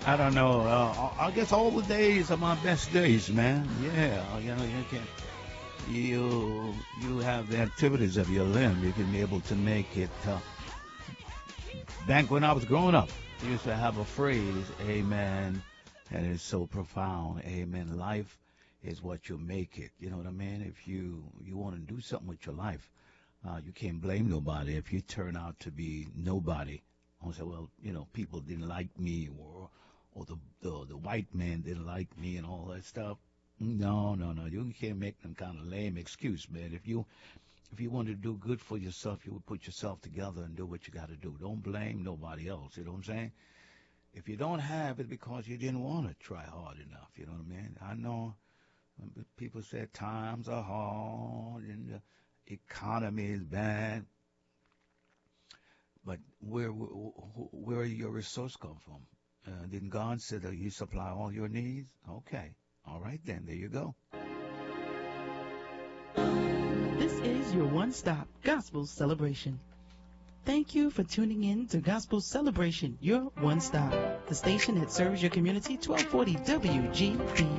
I don't know. I guess all the days are my best days, man. Yeah, you know, you can you have the activities of your limb. You can be able to make it. Back when I was growing up, we used to have a phrase, "Amen," and it's so profound. Amen. Life is what you make it. You know what I mean? If you want to do something with your life, you can't blame nobody if you turn out to be nobody. I say, well, you know, people didn't like me, or the white man didn't like me, and all that stuff. No, no, no. You can't make them kind of lame excuse, man. If you want to do good for yourself, you would put yourself together and do what you got to do. Don't blame nobody else. You know what I'm saying? If you don't have it because you didn't want to try hard enough, you know what I mean? I know people say times are hard and the economy is bad, but where your resource come from? Didn't God say that He supply all your needs? Okay, all right then, there you go. This is your one-stop gospel celebration. Thank you for tuning in to Gospel Celebration, your one stop. The station that serves your community, 1240 WGB.